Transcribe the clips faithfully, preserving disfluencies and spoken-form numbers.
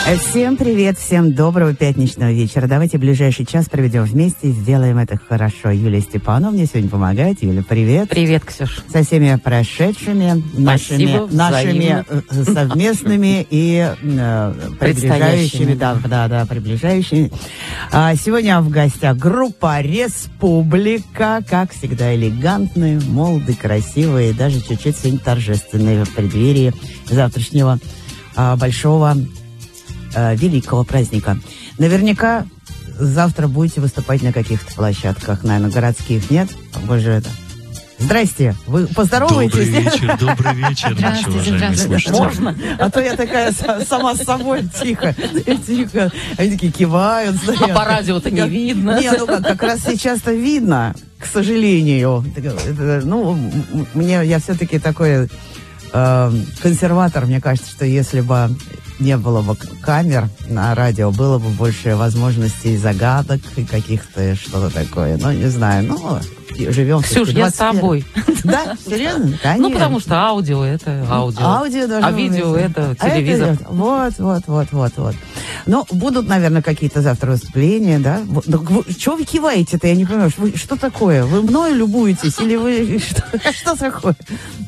Всем привет, всем доброго пятничного вечера. Давайте ближайший час проведем вместе и сделаем это хорошо. Юлия Степанова мне сегодня помогает. Юля, привет. Привет, Ксюш. Со всеми прошедшими, нашими, нашими совместными и э, приближающими. Да, да, да, приближающими. А сегодня в гостях группа «Республика». Как всегда, элегантные, молодые, красивые, даже чуть-чуть сегодня торжественные в преддверии завтрашнего а, большого великого праздника. Наверняка завтра будете выступать на каких-то площадках, наверное, городских, нет? Боже, это... Здрасте, вы поздороваетесь? Добрый вечер, добрый вечер, наши уважаемые слушатели. Можно? А то я такая сама с собой тихо, тихо. Они такие кивают. А по радио-то не видно. Не, ну как, как раз сейчас-то видно, к сожалению. Ну, мне, я все-таки такой э, консерватор, мне кажется, что если бы не было бы камер на радио, было бы больше возможностей загадок и каких-то что-то такое. Ну, не знаю, ну, живем... Ксюш, я с тобой. Да? Серьезно? Конечно. Ну, потому что аудио — это аудио. Аудио должно а видео — это а телевизор. Это, вот, вот, вот, вот, вот. Ну, будут, наверное, какие-то завтра выступления, да? Чего вы киваете-то, я не понимаю. Вы, что такое? Вы мною любуетесь или вы... Что, что такое?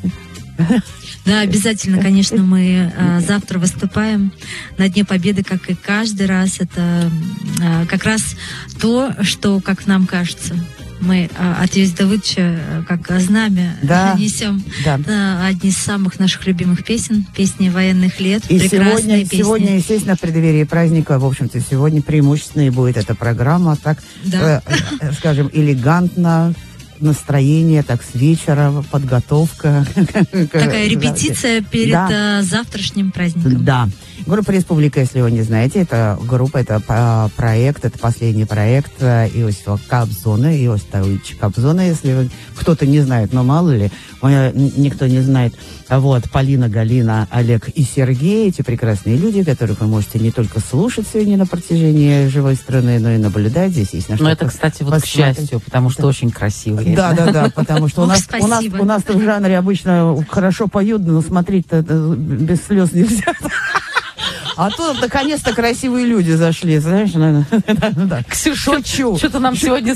Да, обязательно, конечно, мы а, завтра выступаем на Дне Победы, как и каждый раз. Это а, как раз то, что, как нам кажется, мы а, от Юрия Давыдовича как знамя да, несем да. А, одни из самых наших любимых песен, песни военных лет, и прекрасные сегодня, песни. Сегодня, естественно, в преддверии праздника, в общем-то, сегодня преимущественно будет эта программа, так, да. э, скажем, элегантно, настроение, так, с вечера, подготовка. Такая репетиция перед да. завтрашним праздником. Да. Группа «Республика», если вы не знаете, это группа, это проект, это последний проект Иосифа Кобзона, Иосифа Давыдовича Кобзона, если вы, кто-то не знает, но мало ли, никто не знает. Вот, Полина, Галина, Олег и Сергей, эти прекрасные люди, которых вы можете не только слушать сегодня на протяжении живой страны, но и наблюдать. Здесь есть на что. Но это, кстати, вот посмотреть. К счастью, потому что да. очень красивые. Да, да, да, потому что у нас, у нас, у нас в жанре обычно хорошо поют, но смотреть-то без слез нельзя. А тут наконец-то красивые люди зашли, знаешь, наверное. Ксюша, что-то нам сегодня